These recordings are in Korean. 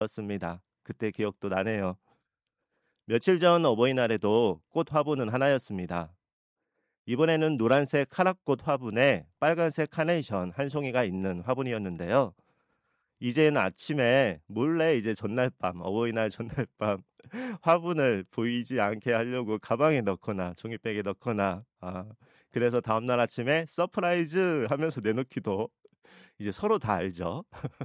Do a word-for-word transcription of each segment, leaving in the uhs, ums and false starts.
였습니다. 그때 기억도 나네요. 며칠 전 어버이날에도 꽃 화분은 하나였습니다. 이번에는 노란색 카락꽃 화분에 빨간색 카네이션 한 송이가 있는 화분이었는데요. 이젠 아침에 몰래 이제 전날 밤, 어버이날 전날 밤 화분을 보이지 않게 하려고 가방에 넣거나 종이백에 넣거나, 아, 그래서 다음날 아침에 서프라이즈 하면서 내놓기도 이제 서로 다 알죠.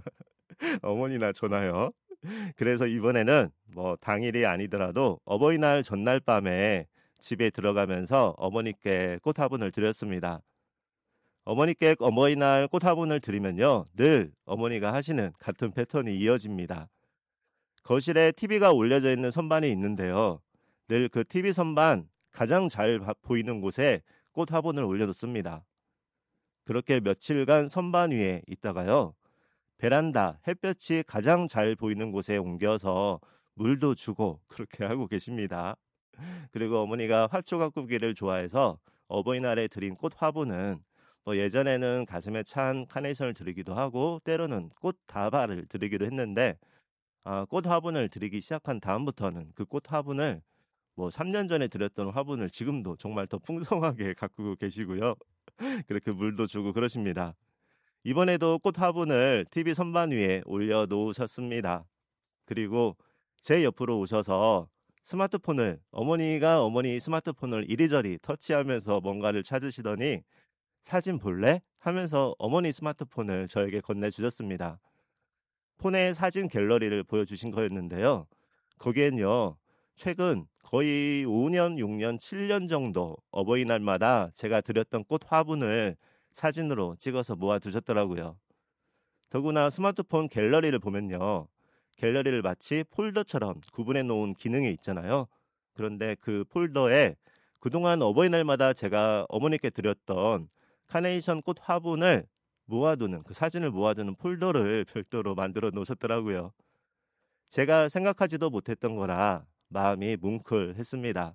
어머니나 저나요. 그래서 이번에는 뭐 당일이 아니더라도 어버이날 전날 밤에 집에 들어가면서 어머니께 꽃 화분을 드렸습니다. 어머니께 어버이날 꽃 화분을 드리면요, 늘 어머니가 하시는 같은 패턴이 이어집니다. 거실에 티비가 올려져 있는 선반이 있는데요. 늘 그 티비 선반 가장 잘 보이는 곳에 꽃 화분을 올려놓습니다. 그렇게 며칠간 선반 위에 있다가요, 베란다 햇볕이 가장 잘 보이는 곳에 옮겨서 물도 주고 그렇게 하고 계십니다. 그리고 어머니가 화초 가꾸기를 좋아해서 어버이날에 드린 꽃 화분은 뭐 예전에는 가슴에 찬 카네이션을 드리기도 하고 때로는 꽃 다발을 드리기도 했는데, 아, 꽃 화분을 드리기 시작한 다음부터는 그 꽃 화분을 뭐 삼 년 전에 드렸던 화분을 지금도 정말 더 풍성하게 가꾸고 계시고요. 그렇게 물도 주고 그러십니다. 이번에도 꽃 화분을 티비 선반 위에 올려놓으셨습니다. 그리고 제 옆으로 오셔서 스마트폰을, 어머니가 어머니 스마트폰을 이리저리 터치하면서 뭔가를 찾으시더니 사진 볼래? 하면서 어머니 스마트폰을 저에게 건네주셨습니다. 폰의 사진 갤러리를 보여주신 거였는데요. 거기엔요, 최근 거의 오 년, 육 년, 칠 년 정도 어버이날마다 제가 드렸던 꽃 화분을 사진으로 찍어서 모아두셨더라고요. 더구나 스마트폰 갤러리를 보면요, 갤러리를 마치 폴더처럼 구분해 놓은 기능이 있잖아요. 그런데 그 폴더에 그동안 어버이날마다 제가 어머니께 드렸던 카네이션 꽃 화분을 모아두는, 그 사진을 모아두는 폴더를 별도로 만들어 놓으셨더라고요. 제가 생각하지도 못했던 거라 마음이 뭉클했습니다.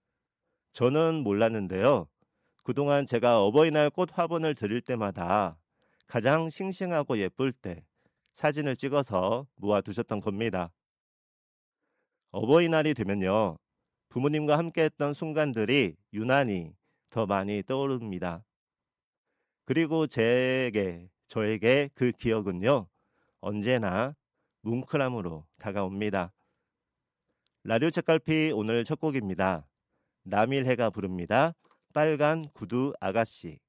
저는 몰랐는데요, 그동안 제가 어버이날 꽃 화분을 드릴 때마다 가장 싱싱하고 예쁠 때 사진을 찍어서 모아두셨던 겁니다. 어버이날이 되면요, 부모님과 함께했던 순간들이 유난히 더 많이 떠오릅니다. 그리고 제게, 저에게 그 기억은요, 언제나 뭉클함으로 다가옵니다. 라디오 책갈피 오늘 첫 곡입니다. 남일해가 부릅니다. 빨간 구두 아가씨.